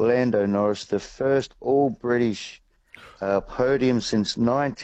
Lando Norris, the first all-British podium since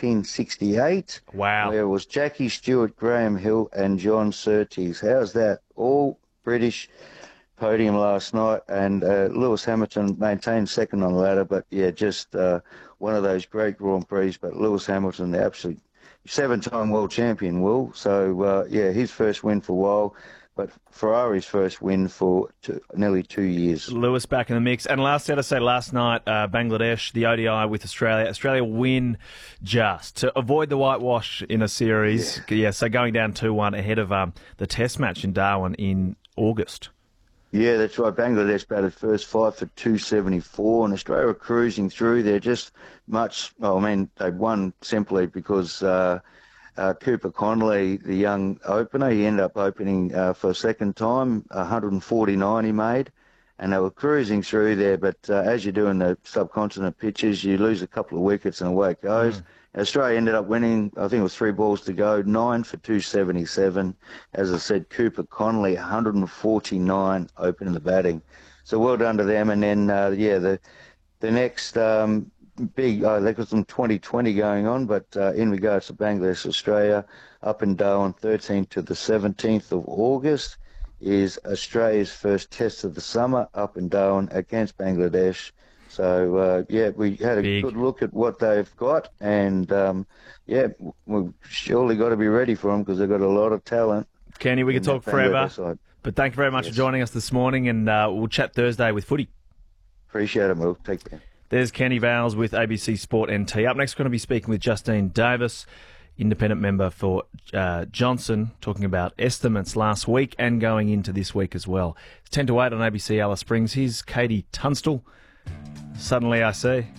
1968. Wow. Where it was Jackie Stewart, Graham Hill and John Surtees. How's that? All British podium last night, and Lewis Hamilton maintained second on the ladder, but yeah, just one of those great Grand Prix. But Lewis Hamilton, the absolute seven-time world champion, Will. So yeah, his first win for a while, but Ferrari's first win for nearly 2 years. Lewis back in the mix. And last night, Bangladesh, the ODI with Australia. Australia win just to avoid the whitewash in a series. Yeah, so going down 2-1 ahead of the Test match in Darwin in August. Yeah, that's right. Bangladesh batted first 5 for 274, and Australia were cruising through. They're just much. Well, I mean, they won simply because Cooper Connolly, the young opener, he ended up opening for a second time. 149 he made, and they were cruising through there. But as you do in the subcontinent pitches, you lose a couple of wickets and away it goes. Australia ended up winning, I think it was 3 balls to go, 9 for 277. As I said, Cooper Connolly, 149 opening the batting. So well done to them. And then, the next big, they've got some 2020 going on, but in regards to Bangladesh, Australia, up and down 13th to the 17th of August is Australia's first test of the summer, up and down against Bangladesh. So, we had a good look at what they've got, and, we've surely got to be ready for them because they've got a lot of talent. Kenny, we could talk forever, but thank you very much for joining us this morning, and we'll chat Thursday with footy. Appreciate it, Will. Take care. There's Kenny Vowles with ABC Sport NT. Up next, we're going to be speaking with Justine Davis, independent member for Johnson, talking about estimates last week and going into this week as well. It's 10 to 8 on ABC Alice Springs. Here's Katie Tunstall. Suddenly I See.